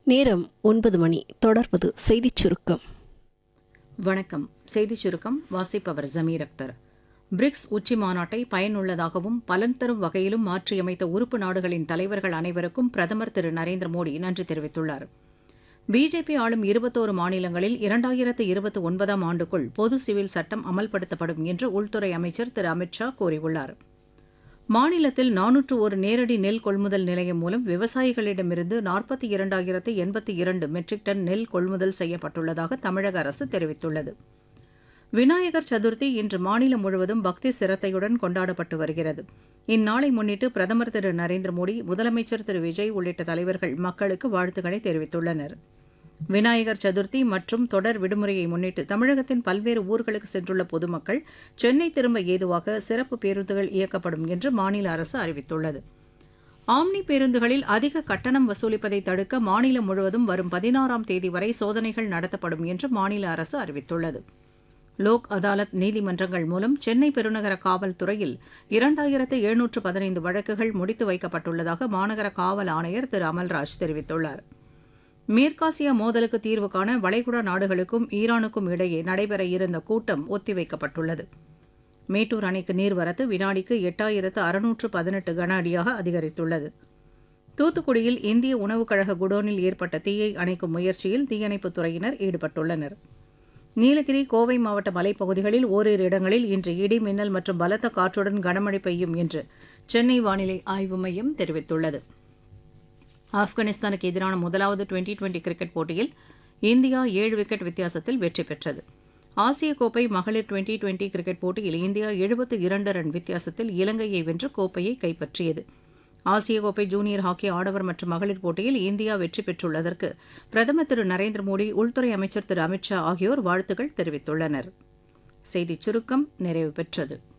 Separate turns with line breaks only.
நேரம் 9 மணி. தொடர்வது செய்திச் சுருக்கம்.
வணக்கம். செய்திச் சுருக்கம் வாசிப்பவர் ஜமீர் அக்தர். பிரிக்ஸ் உச்சி மாநாட்டை பயனுள்ளதாகவும் பலன் தரும் வகையிலும் மாற்றியமைத்த உறுப்பு நாடுகளின் தலைவர்கள் அனைவருக்கும் பிரதமர் திரு நரேந்திர மோடி நன்றி தெரிவித்துள்ளார். பிஜேபி ஆளும் 21 மாநிலங்களில் 2029ஆம் ஆண்டுக்குள் பொது சிவில் சட்டம் அமல்படுத்தப்படும் என்று உள்துறை அமைச்சர் திரு அமித் ஷா கூறியுள்ளார். மாநிலத்தில் 401 நேரடி நெல் கொள்முதல் நிலையம் மூலம் விவசாயிகளிடமிருந்து 42,082 மெட்ரிக் டன் நெல் கொள்முதல் செய்யப்பட்டுள்ளதாக தமிழக அரசு தெரிவித்துள்ளது. விநாயகர் சதுர்த்தி இன்று மாநிலம் முழுவதும் பக்தி சிரத்தையுடன் கொண்டாடப்பட்டு வருகிறது. இந்நாளை முன்னிட்டு பிரதமர் திரு நரேந்திர மோடி, முதலமைச்சர் திரு விஜய் உள்ளிட்ட தலைவர்கள் மக்களுக்கு வாழ்த்துக்களை தெரிவித்துள்ளனர். விநாயகர் சதுர்த்தி மற்றும் தொடர் விடுமுறையை முன்னிட்டு தமிழகத்தின் பல்வேறு ஊர்களுக்கு சென்றுள்ள பொதுமக்கள் சென்னை திரும்ப ஏதுவாக சிறப்பு பேருந்துகள் இயக்கப்படும் என்று மாநில அரசு அறிவித்துள்ளது. ஆம்னி பேருந்துகளில் அதிக கட்டணம் வசூலிப்பதை தடுக்க மாநிலம் முழுவதும் வரும் 16ஆம் தேதி வரை சோதனைகள் நடத்தப்படும் என்று மாநில அரசு அறிவித்துள்ளது. லோக் அதாலத் நீதிமன்றங்கள் மூலம் சென்னை பெருநகர காவல்துறையில் 2715 வழக்குகள் முடித்து வைக்கப்பட்டுள்ளதாக மாநகர காவல் ஆணையர் திரு அமல்ராஜ் தெரிவித்துள்ளார். மேற்காசிய மோதலுக்கு தீர்வு காண வளைகுடா நாடுகளுக்கும் ஈரானுக்கும் இடையே நடைபெற இருந்த கூட்டம் ஒத்திவைக்கப்பட்டுள்ளது. மேட்டூர் அணைக்கு நீர்வரத்து வினாடிக்கு 8618 கன அடியாக அதிகரித்துள்ளது. தூத்துக்குடியில் இந்திய உணவுக் கழக குடோனில் ஏற்பட்ட தீயை அணைக்கும் முயற்சியில் தீயணைப்புத் துறையினர் ஈடுபட்டுள்ளனர். நீலகிரி, கோவை மாவட்ட மலைப்பகுதிகளில் ஓரிரு இடங்களில் இன்று இடி, மின்னல் மற்றும் பலத்த காற்றுடன் கனமழை பெய்யும் என்று சென்னை வானிலை ஆய்வு மையம் தெரிவித்துள்ளது. ஆப்கானிஸ்தானுக்கு எதிரான முதலாவது டுவெண்டி கிரிக்கெட் போட்டியில் இந்தியா 7 விக்கெட் வித்தியாசத்தில் வெற்றி பெற்றது. ஆசிய கோப்பை மகளிர் டுவெண்டி கிரிக்கெட் போட்டியில் இந்தியா 72 ரன் வித்தியாசத்தில் இலங்கையை வென்று கோப்பையை கைப்பற்றியது. ஆசிய கோப்பை ஜூனியர் ஹாக்கி ஆடவர் மற்றும் மகளிர் போட்டியில் இந்தியா வெற்றி பெற்றுள்ளதற்கு பிரதமர் திரு நரேந்திர மோடி, உள்துறை அமைச்சர் திரு அமித் ஷா ஆகியோர் வாழ்த்துக்கள் தெரிவித்துள்ளனர். செய்திச் சுருக்கம் நிறைவு பெற்றது.